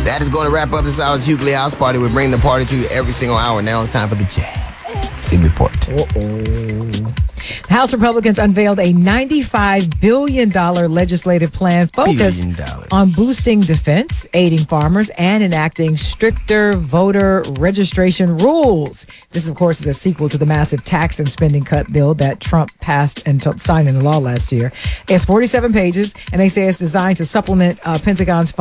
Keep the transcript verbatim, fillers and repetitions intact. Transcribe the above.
That is going to wrap up this hour's Hughley House Party. We bring the party to you every single hour. Now it's time for the Jazzy Report. Uh-oh. House Republicans unveiled a ninety-five billion dollars legislative plan focused on boosting defense, aiding farmers, and enacting stricter voter registration rules. This, of course, is a sequel to the massive tax and spending cut bill that Trump passed and t- signed into law last year. It's forty-seven pages, and they say it's designed to supplement uh, Pentagon's